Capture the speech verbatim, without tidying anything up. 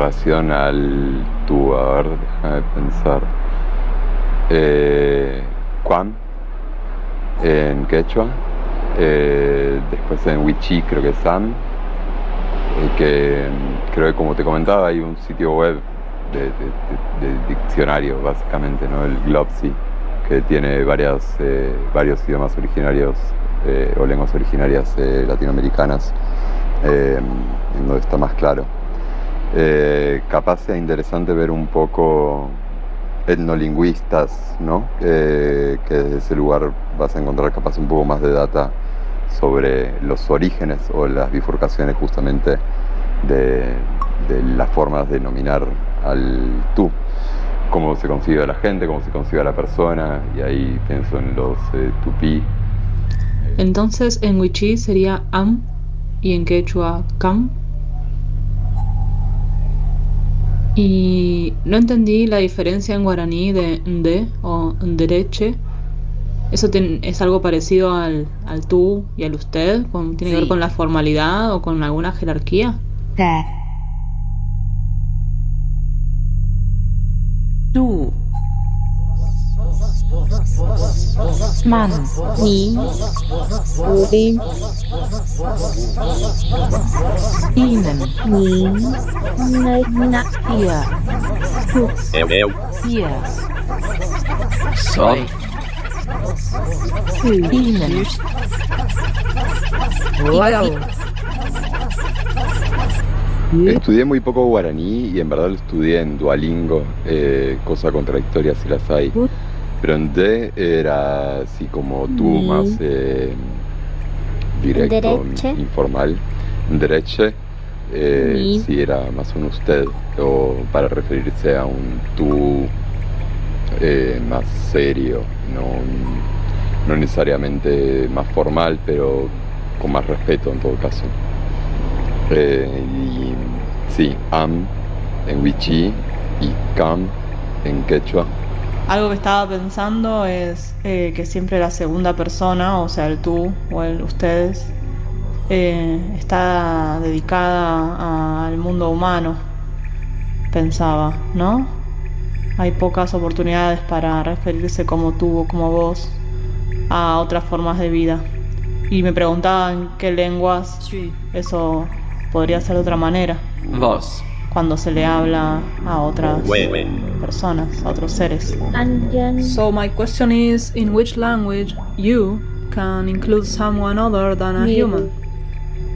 relación al tú, a ver, déjame pensar. Eh, Quan en quechua, eh, después en Wichí creo que es Sam, eh, que creo que como te comentaba hay un sitio web de, de, de, de diccionario básicamente, ¿no? El Glopsy, que tiene varias, eh, varios idiomas originarios eh, o lenguas originarias eh, latinoamericanas, eh, en donde está más claro. Eh, capaz sea interesante ver un poco etnolingüistas, ¿no? Eh, que desde ese lugar vas a encontrar capaz un poco más de data sobre los orígenes o las bifurcaciones justamente de, de las formas de nominar al tú, cómo se concibe a la gente, cómo se concibe a la persona, y ahí pienso en los eh, tupí. Entonces en wichí sería am y en quechua cam. Y no entendí la diferencia en guaraní de nde o ndereche. ¿Eso ten- es algo parecido al, al tú y al usted? ¿Con- ¿Tiene que ver con Sí. la formalidad o con alguna jerarquía? Te. Tú. Man. Ni. Uri. Ihnen. Ni. Na. Na. Ihr. Tu. Eu, eu, Ihr. soy, Tu. Ihnen. Estudié muy poco guaraní y en verdad lo estudié en Duolingo, eh, cosa contradictoria si las hay. Pero en D era así como tú, Ni. más eh, directo, Dereche. informal. Dereche, eh, Ni. sí era más un usted, o para referirse a un tú eh, más serio, no, un- no necesariamente más formal, pero con más respeto en todo caso. Eh, y sí, am en wichí y cam en quechua. Algo que estaba pensando es eh, que siempre la segunda persona, o sea, el tú o el ustedes, eh, está dedicada a- al mundo humano, pensaba, ¿no? Hay pocas oportunidades para referirse como tú o como vos a otras formas de vida. Y me preguntaba en qué lenguas eso podría ser de otra manera, vos, cuando se le habla a otras we, personas, a otros seres. Anjan. So my question is, in which language you can include someone other than a Ni. human?